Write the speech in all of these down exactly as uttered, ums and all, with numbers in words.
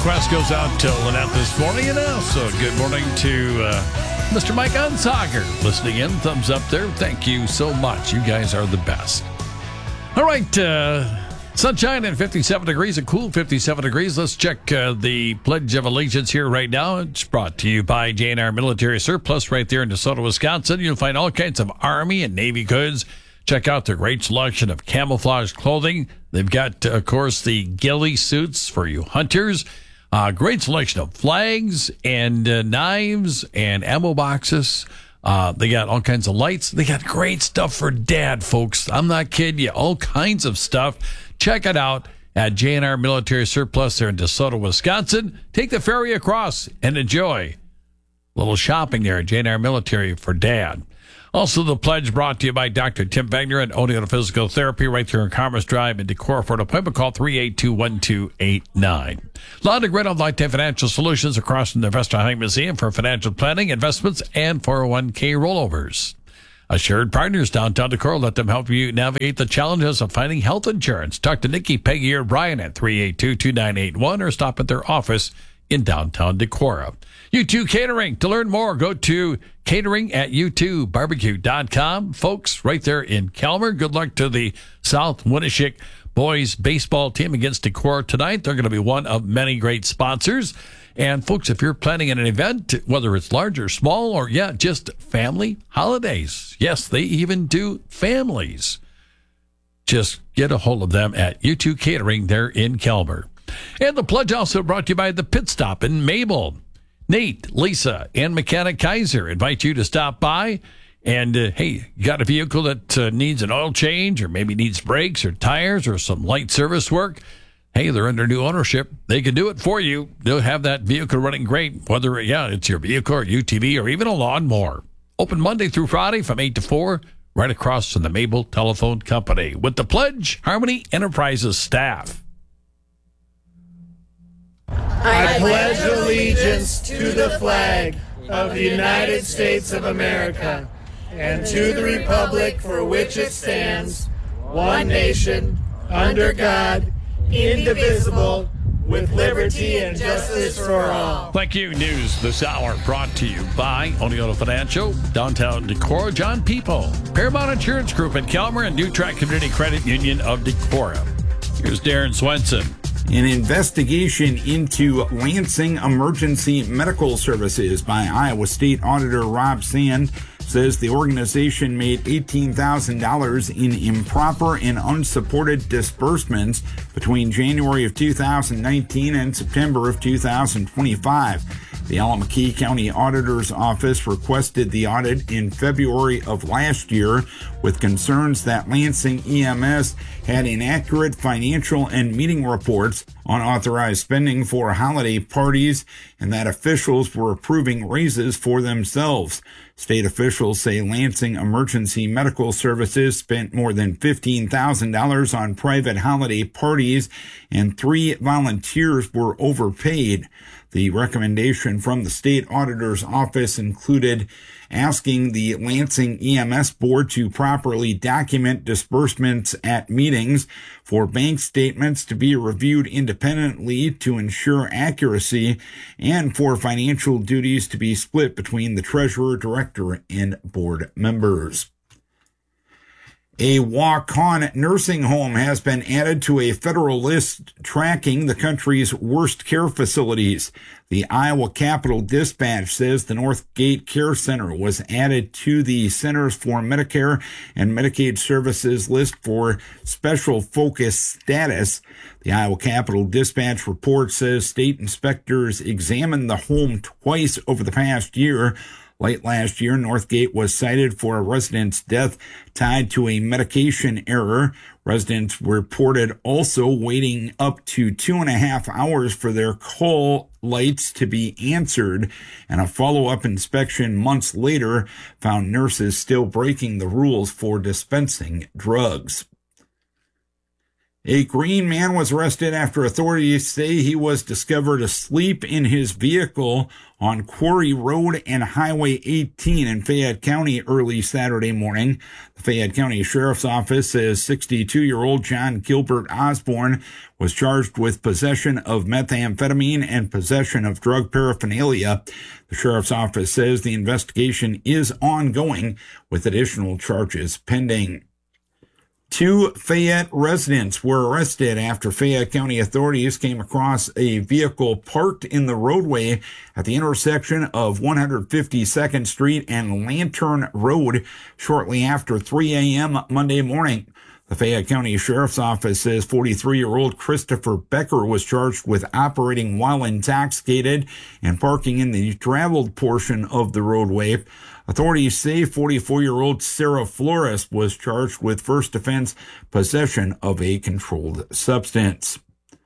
request goes out to Lynette this morning, and also good morning to uh, Mister Mike Unsager listening in. Thumbs up there. Thank you so much. You guys are the best. All right, uh, sunshine and fifty-seven degrees, a cool fifty-seven degrees. Let's check uh, the Pledge of Allegiance here right now. It's brought to you by J and R Military Surplus right there in DeSoto, Wisconsin. You'll find all kinds of Army and Navy goods. Check out their great selection of camouflage clothing. They've got, uh, of course, the ghillie suits for you hunters. Uh, great selection of flags and uh, knives and ammo boxes. Uh, they got all kinds of lights. They got great stuff for dad, folks. I'm not kidding you. All kinds of stuff. Check it out at J and R Military Surplus there in DeSoto, Wisconsin. Take the ferry across and enjoy a little shopping there at J and R Military for dad. Also, the pledge brought to you by Doctor Tim Wagner at Oneota Physical Therapy right there in Commerce Drive in Decorah. For an appointment, call three eight two, one two eight nine. London Grid of Lifetime Financial Solutions across from the Investor High Museum for financial planning, investments, and four oh one k rollovers. Assured Partners downtown Decorah. Let them help you navigate the challenges of finding health insurance. Talk to Nikki, Peggy, or Brian at three eight two, two nine eight one or stop at their office in downtown Decorah. U two Catering. To learn more, go to catering at u two barbecue dot com. Folks, right there in Calmer. Good luck to the South Winneshiek boys baseball team against Decorah tonight. They're going to be one of many great sponsors. And folks, if you're planning an event, whether it's large or small, or yeah, just family holidays. Yes, they even do families. Just get a hold of them at U two Catering there in Calmer. And the pledge also brought to you by the Pit Stop in Mabel. Nate, Lisa, and Mechanic Kaiser invite you to stop by. And, uh, hey, you got a vehicle that uh, needs an oil change or maybe needs brakes or tires or some light service work? Hey, they're under new ownership. They can do it for you. They'll have that vehicle running great, whether, yeah, it's your vehicle or U T V or even a lawnmower. Open Monday through Friday from eight to four, right across from the Mabel Telephone Company. With the pledge, Harmony Enterprises staff. I pledge allegiance to the flag of the United States of America and to the republic for which it stands, one nation, under God, indivisible, with liberty and justice for all. Thank you. News this hour brought to you by Oneota Financial, downtown Decorah, John People, Paramount Insurance Group in Calmer, and New Track Community Credit Union of Decorah. Here's Darren Swenson. An investigation into Lansing Emergency Medical Services by Iowa State Auditor Rob Sand says the organization made eighteen thousand dollars in improper and unsupported disbursements between January of two thousand nineteen and September of two thousand twenty-five. The Alameda County Auditor's Office requested the audit in February of last year with concerns that Lansing E M S had inaccurate financial and meeting reports, unauthorized spending for holiday parties, and that officials were approving raises for themselves. State officials say Lansing Emergency Medical Services spent more than fifteen thousand dollars on private holiday parties, and three volunteers were overpaid. The recommendation from the state auditor's office included asking the Lansing E M S board to properly document disbursements at meetings, for bank statements to be reviewed independently to ensure accuracy, and for financial duties to be split between the treasurer, director, and board members. A Waukon nursing home has been added to a federal list tracking the country's worst care facilities. The Iowa Capitol Dispatch says the Northgate Care Center was added to the Centers for Medicare and Medicaid Services list for special focus status. The Iowa Capitol Dispatch report says state inspectors examined the home twice over the past year. Late last year, Northgate was cited for a resident's death tied to a medication error. Residents reported also waiting up to two and a half hours for their call lights to be answered, and a follow-up inspection months later found nurses still breaking the rules for dispensing drugs. A Green man was arrested after authorities say he was discovered asleep in his vehicle on Quarry Road and Highway eighteen in Fayette County early Saturday morning. The Fayette County Sheriff's Office says sixty-two-year-old John Gilbert Osborne was charged with possession of methamphetamine and possession of drug paraphernalia. The Sheriff's Office says the investigation is ongoing with additional charges pending. Two Fayette residents were arrested after Fayette County authorities came across a vehicle parked in the roadway at the intersection of one fifty-second Street and Lantern Road shortly after three a.m. Monday morning. The Fayette County Sheriff's Office says forty-three-year-old Christopher Becker was charged with operating while intoxicated and parking in the traveled portion of the roadway. Authorities say forty-four-year-old Sarah Flores was charged with first offense possession of a controlled substance.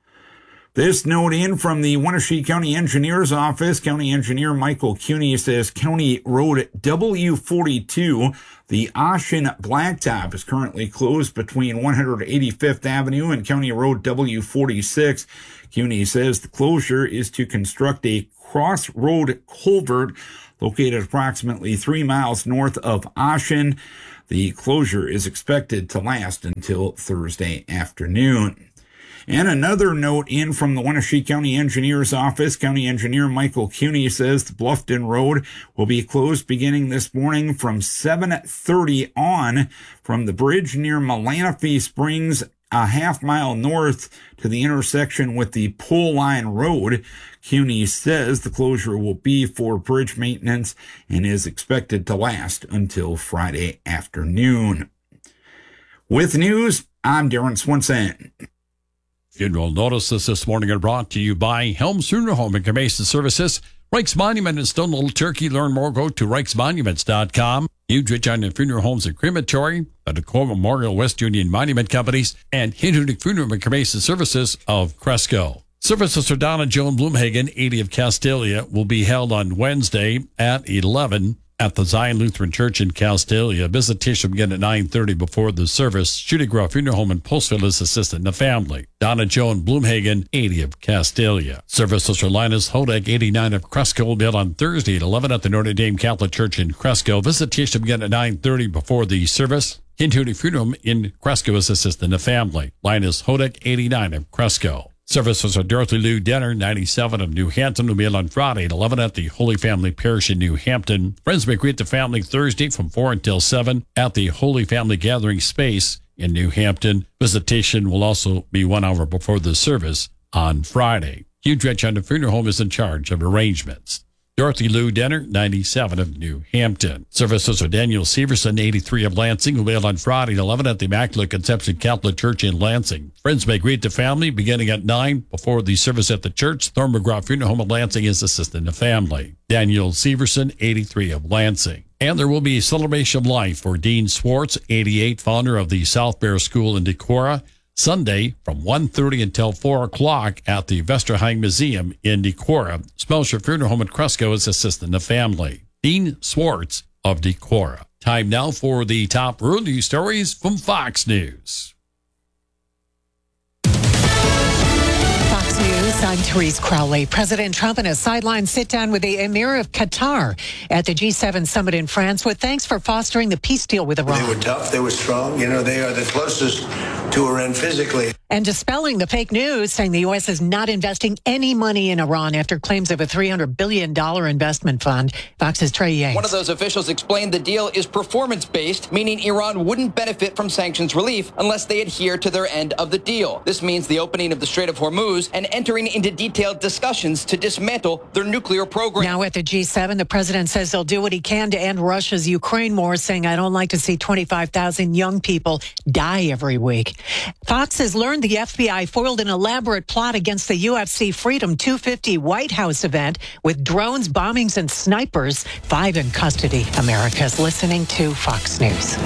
This note in from the Wenatchee County Engineer's Office. County Engineer Michael Cuney says County Road W forty-two, the Ocean Blacktop, is currently closed between one eighty-fifth Avenue and County Road W forty-six. Cuney says the closure is to construct a crossroad culvert located approximately three miles north of Ocean. The closure is expected to last until Thursday afternoon. And another note in from the Wenatchee County Engineer's Office. County Engineer Michael Cuney says the Bluffton Road will be closed beginning this morning from seven thirty on from the bridge near Melanophy Springs a half mile north to the intersection with the Pole Line Road. Cuney says the closure will be for bridge maintenance and is expected to last until Friday afternoon. With news, I'm Darren Swenson. Funeral notices this morning are brought to you by Helms Funeral Home and Cremation Services, Reichs Monument in Stone Little Turkey. Learn more, go to reichs monuments dot com. Huge Regina Funeral Homes and Crematory, the Decor Memorial West Union Monument Companies, and Hindunik Funeral and Cremation Services of Cresco. Services for Donna Joan Bloomhagen, eighty of Castalia, will be held on Wednesday at eleven at the Zion Lutheran Church in Castalia. Visitation will begin at nine thirty before the service. Judy Groff Funeral Home in Postville is assistant in the family. Donna Joan Bloomhagen, eighty of Castalia. Services for Linus Hodek, eighty-nine of Cresco, will be held on Thursday at eleven at the Notre Dame Catholic Church in Cresco. Visitation will begin at nine thirty before the service. Hintuti Funeral Home in Cresco is assistant in the family. Linus Hodek, eighty-nine of Cresco. Services are Dorothy Lou Denner, ninety-seven of New Hampton, will be held on Friday at eleven at the Holy Family Parish in New Hampton. Friends may greet the family Thursday from four until seven at the Holy Family Gathering Space in New Hampton. Visitation will also be one hour before the service on Friday. Hugh Dretch on the Funeral Home is in charge of arrangements. Dorothy Lou Denner, ninety-seven of New Hampton. Services are Daniel Severson, eighty-three of Lansing, will be held on Friday at eleven at the Immaculate Conception Catholic Church in Lansing. Friends may greet the family beginning at nine before the service at the church. Thorn McGraw Funeral Home of Lansing is assistant in the family. Daniel Severson, eighty-three of Lansing. And there will be a celebration of life for Dean Swartz, eighty-eight, founder of the South Bear School in Decorah, Sunday from one thirty until four o'clock at the Vesterheim Museum in Decorah. Smelcher Funeral Home at Cresco is assistant in the family. Dean Swartz of Decorah. Time now for the top world news stories from Fox News. Fox News, I'm Therese Crowley. President Trump in a sideline sit-down with the Emir of Qatar at the G seven summit in France with thanks for fostering the peace deal with Iran. They were tough. They were strong. You know, they are the closest to Iran physically. And dispelling the fake news, saying the U S is not investing any money in Iran after claims of a three hundred billion dollars investment fund. Fox's Trey Yates. One of those officials explained the deal is performance-based, meaning Iran wouldn't benefit from sanctions relief unless they adhere to their end of the deal. This means the opening of the Strait of Hormuz and entering into detailed discussions to dismantle their nuclear program. Now at the G seven, the president says he'll do what he can to end Russia's Ukraine war, saying, I don't like to see twenty-five thousand young people die every week. Fox has learned the F B I foiled an elaborate plot against the U F C Freedom two fifty White House event with drones, bombings, and snipers. Five in custody. America's listening to Fox News.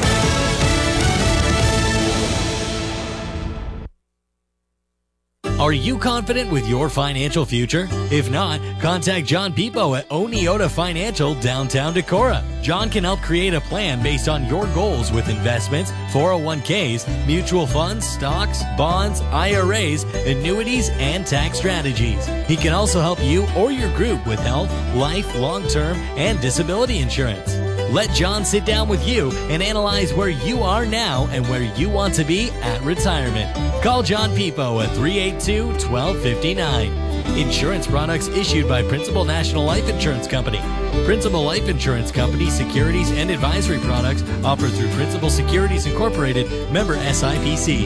Are you confident with your financial future? If not, contact John Pipo at Oneota Financial, downtown Decorah. John can help create a plan based on your goals with investments, four oh one k's, mutual funds, stocks, bonds, I R As, annuities, and tax strategies. He can also help you or your group with health, life, long-term, and disability insurance. Let John sit down with you and analyze where you are now and where you want to be at retirement. Call John Pipo at three eight two, one two five nine. Insurance products issued by Principal National Life Insurance Company. Principal Life Insurance Company securities and advisory products offered through Principal Securities Incorporated, member S I P C.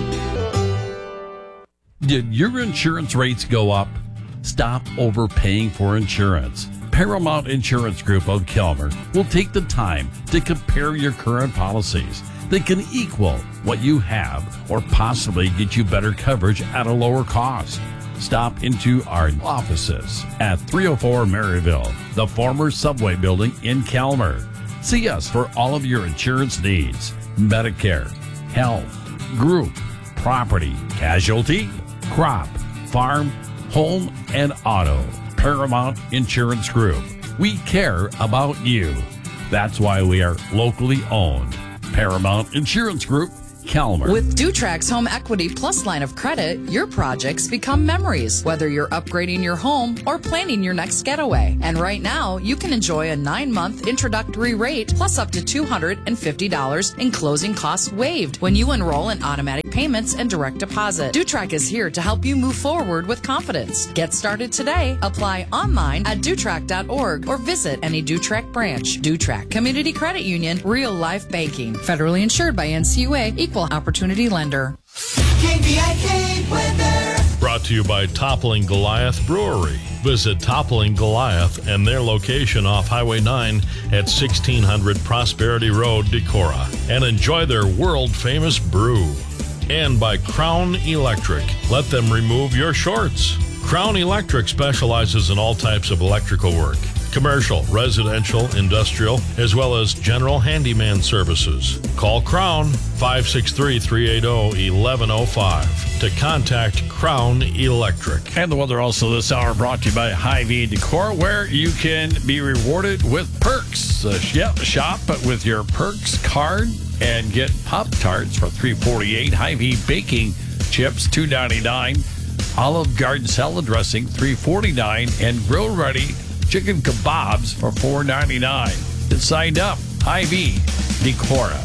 Did your insurance rates go up? Stop overpaying for insurance. Paramount Insurance Group of Kelmer will take the time to compare your current policies. They can equal what you have or possibly get you better coverage at a lower cost. Stop into our offices at three oh four Maryville, the former Subway building in Kelmer. See us for all of your insurance needs: Medicare, health, group, property, casualty, crop, farm, home, and auto. Paramount Insurance Group. We care about you. That's why we are locally owned. Paramount Insurance Group, Kelmer. With Dutrax Home Equity Plus line of credit, your projects become memories, whether you're upgrading your home or planning your next getaway. And right now, you can enjoy a nine-month introductory rate plus up to two hundred fifty dollars in closing costs waived when you enroll in automatic payments and direct deposit. Dutrax is here to help you move forward with confidence. Get started today. Apply online at Dutrax dot org or visit any Dutrax branch. Dutrax Community Credit Union, real life banking. Federally insured by N C U A, equal opportunity lender. K B I K weather. Brought to you by Toppling Goliath Brewery. Visit Toppling Goliath and their location off Highway nine at sixteen hundred Prosperity Road, Decorah, and enjoy their world-famous brew. And by Crown Electric. Let them remove your shorts. Crown Electric specializes in all types of electrical work: commercial, residential, industrial, as well as general handyman services. Call Crown five six three, three eight zero, one one zero five to contact Crown Electric. And the weather also this hour brought to you by Hy-Vee Decor, where you can be rewarded with perks. Uh, yep, shop with your perks card and get Pop-Tarts for three forty-eight. Hy-Vee baking chips two ninety-nine. Olive Garden salad dressing three forty-nine, and grill ready chicken kebabs for four ninety-nine. Get signed up. Hy-Vee Decorah.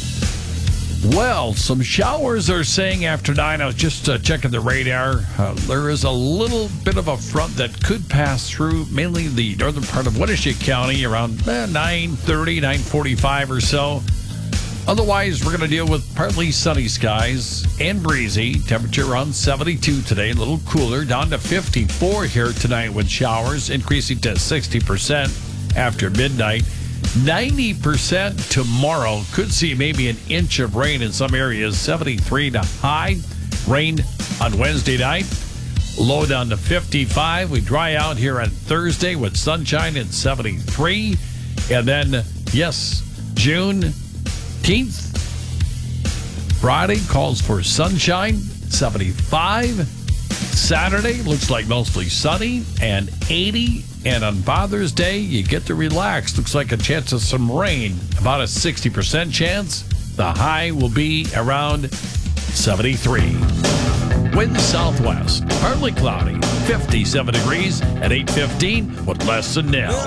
Well, some showers are saying after nine. I was just uh, checking the radar. Uh, there is a little bit of a front that could pass through mainly the northern part of Winneshiek County around eh, nine thirty, nine forty-five or so. Otherwise, we're going to deal with partly sunny skies and breezy. Temperature around seventy-two today, a little cooler, down to fifty-four here tonight with showers, increasing to sixty percent after midnight. ninety percent tomorrow. Could see maybe an inch of rain in some areas. seventy-three to high. Rain on Wednesday night. Low down to fifty-five. We dry out here on Thursday with sunshine at seventy-three. And then, yes, June eighteenth, Friday calls for sunshine, seventy-five. Saturday looks like mostly sunny and eighty. And on Father's Day, you get to relax. Looks like a chance of some rain, about a sixty percent chance. The high will be around seventy-three. Wind southwest, partly cloudy, fifty-seven degrees at eight fifteen with less than nil.